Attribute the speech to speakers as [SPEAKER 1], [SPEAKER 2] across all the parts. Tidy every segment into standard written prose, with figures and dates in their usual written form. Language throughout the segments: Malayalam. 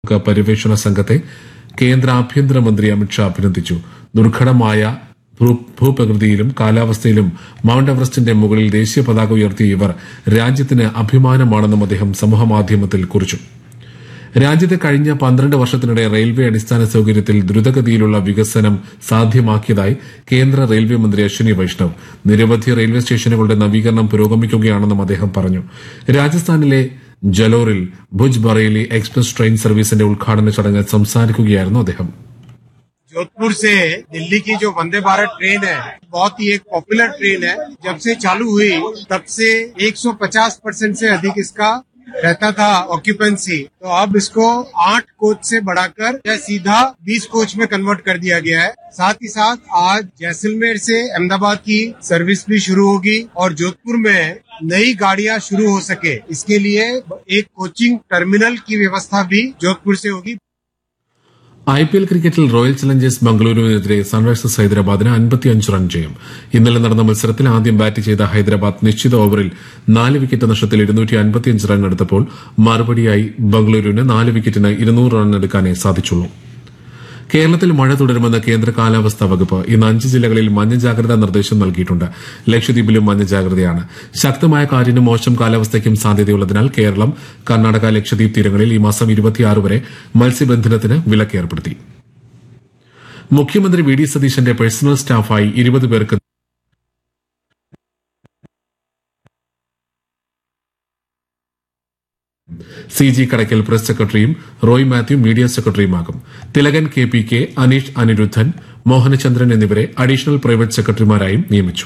[SPEAKER 1] പര്യവേഷണ സംഘത്തെ കേന്ദ്ര ആഭ്യന്തരമന്ത്രി അമിത്ഷാ അഭിനന്ദിച്ചു. ദുർഘടമായ ഭൂപ്രകൃതിയിലും കാലാവസ്ഥയിലും മൌണ്ട് എവറസ്റ്റിന്റെ മുകളിൽ ദേശീയ പതാക ഉയർത്തിയ ഇവർ രാജ്യത്തിന് അഭിമാനമാണെന്നും അദ്ദേഹം സമൂഹമാധ്യമത്തിൽ കുറിച്ചു. രാജ്യത്തെ കഴിഞ്ഞ 12 വർഷത്തിനിടെ റെയിൽവേ അടിസ്ഥാന സൌകര്യത്തിൽ ദ്രുതഗതിയിലുള്ള വികസനം സാധ്യമാക്കിയതായി കേന്ദ്ര റെയിൽവേ മന്ത്രി അശ്വിനി വൈഷ്ണവ്. നിരവധി റെയിൽവേ സ്റ്റേഷനുകളുടെ നവീകരണം പുരോഗമിക്കുകയാണെന്നും അദ്ദേഹം പറഞ്ഞു. രാജസ്ഥാനിലെ ജലോറിൽ ഭുജ് ബറേലി എക്സ്പ്രസ് ട്രെയിൻ സർവീസിന്റെ ഉദ്ഘാടന ചടങ്ങിൽ സംസാരിക്കുകയായിരുന്നു അദ്ദേഹം.
[SPEAKER 2] जोधपुर से दिल्ली की जो वंदे भारत ट्रेन है बहुत ही एक पॉपुलर ट्रेन है. जब से चालू हुई तब से 150% से अधिक इसका रहता था ऑक्यूपेंसी. तो अब इसको 8 कोच से बढ़ाकर यह सीधा 20 कोच में कन्वर्ट कर दिया गया है. साथ ही साथ आज जैसलमेर से अहमदाबाद की सर्विस भी शुरू होगी और जोधपुर में नई गाड़ियां शुरू हो सके इसके लिए एक कोचिंग टर्मिनल की व्यवस्था भी जोधपुर से होगी.
[SPEAKER 1] IPL ക്രിക്കറ്റിൽ റോയൽ ചലഞ്ചേഴ്സ് ബംഗളൂരുവിനെതിരെ സൺറൈസേഴ്സ് ഹൈദരാബാദിന് 55 റൺ ജയം. ഇന്നലെ നടന്ന മത്സരത്തിൽ ആദ്യം ബാറ്റ് ചെയ്ത ഹൈദരാബാദ് നിശ്ചിത ഓവറിൽ 4 വിക്കറ്റ് നഷ്ടത്തിൽ 255 റൺ എടുത്തപ്പോൾ മറുപടിയായി ബംഗളൂരുവിന് 4 വിക്കറ്റിന് 200 റൺ എടുക്കാനേ സാധിച്ചുള്ളൂ. കേരളത്തിൽ മഴ തുടരുമെന്ന് കേന്ദ്ര കാലാവസ്ഥാ വകുപ്പ്. ഇന്ന് 5 ജില്ലകളിൽ മഞ്ഞ ജാഗ്രതാ നിർദ്ദേശം നൽകിയിട്ടുണ്ട്. ലക്ഷദ്വീപിലും മഞ്ഞ ജാഗ്രതയാണ്. ശക്തമായ കാറ്റിനും മോശം കാലാവസ്ഥയ്ക്കും സാധ്യതയുള്ളതിനാൽ കേരളം, കർണാടക, ലക്ഷദ്വീപ് തീരങ്ങളിൽ ഈ മാസം 26 വരെ മത്സ്യബന്ധനത്തിന് വിലക്ക് ഏർപ്പെടുത്തി. മുഖ്യമന്ത്രി വി.ഡി. സതീശന്റെ പേഴ്സണൽ സ്റ്റാഫായി 20 പേർക്ക് CG കടയ്ക്കൽ പ്രസ് സെക്രട്ടറിയും റോയ് മാത്യു മീഡിയ സെക്രട്ടറിയുമാകും. തിലകൻ KPK, അനീഷ് അനിരുദ്ധൻ, മോഹനചന്ദ്രൻ എന്നിവരെ അഡീഷണൽ പ്രൈവറ്റ് സെക്രട്ടറിമാരായും നിയമിച്ചു.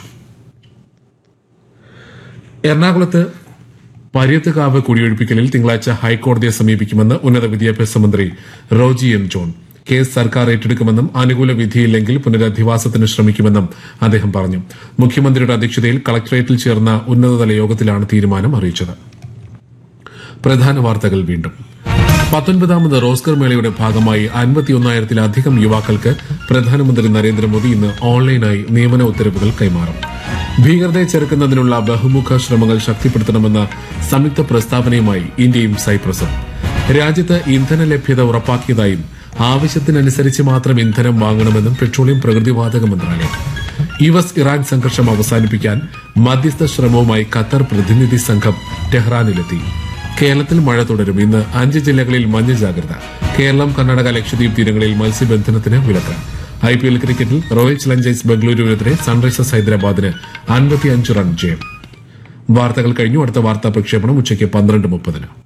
[SPEAKER 1] എറണാകുളത്ത് പര്യത്തുകാവ് കുടിയൊഴിപ്പിക്കലിൽ തിങ്കളാഴ്ച ഹൈക്കോടതിയെ സമീപിക്കുമെന്ന് ഉന്നത വിദ്യാഭ്യാസ മന്ത്രി റോജി എം ജോൺ. കേസ് സർക്കാർ ഏറ്റെടുക്കുമെന്നും അനുകൂല വിധിയില്ലെങ്കിൽ പുനരധിവാസത്തിന് ശ്രമിക്കുമെന്നും അദ്ദേഹം പറഞ്ഞു. മുഖ്യമന്ത്രിയുടെ അധ്യക്ഷതയിൽ കളക്ടറേറ്റിൽ ചേർന്ന ഉന്നതതല യോഗത്തിലാണ് തീരുമാനം അറിയിച്ചത്. പ്രധാന വാർത്തകൾ വീണ്ടും. 19ാമത് റോസ്കർ മേളയുടെ ഭാഗമായി 51,000-ത്തിലധികം യുവാക്കൾക്ക് പ്രധാനമന്ത്രി നരേന്ദ്രമോദി ഇന്ന് ഓൺലൈനായി നിയമന ഉത്തരവുകൾ കൈമാറും. ഭീകരതയെ ചെറുക്കുന്നതിനുള്ള ബഹുമുഖ ശ്രമങ്ങൾ ശക്തിപ്പെടുത്തണമെന്ന സംയുക്ത പ്രസ്താവനയുമായി ഇന്ത്യയും സൈപ്രസും. രാജ്യത്ത് ഇന്ധന ലഭ്യത ഉറപ്പാക്കിയതായും ആവശ്യത്തിനനുസരിച്ച് മാത്രം ഇന്ധനം വാങ്ങണമെന്നും പെട്രോളിയം പ്രകൃതിവാതക മന്ത്രാലയം. US ഇറാൻ സംഘർഷം അവസാനിപ്പിക്കാൻ മധ്യസ്ഥ ശ്രമവുമായി ഖത്തർ പ്രതിനിധി സംഘം ടെഹ്റാനിലെത്തി. കേരളത്തിൽ മഴ തുടരും. ഇന്ന് 5 ജില്ലകളിൽ മഞ്ഞ ജാഗ്രത. കേരളം, കർണാടക, ലക്ഷദ്വീപ് തീരങ്ങളിൽ മത്സ്യബന്ധനത്തിന് വിലക്ക്. IPL ക്രിക്കറ്റിൽ റോയൽ ചലഞ്ചേഴ്സ് ബംഗളൂരുവിനെതിരെ സൺറൈസേഴ്സ് ഹൈദരാബാദിന് 55 റൺ ജയം. വാർത്തകൾ കഴിഞ്ഞു. അടുത്ത വാർത്താ പ്രക്ഷേപണം ഉച്ചയ്ക്ക് 12:30.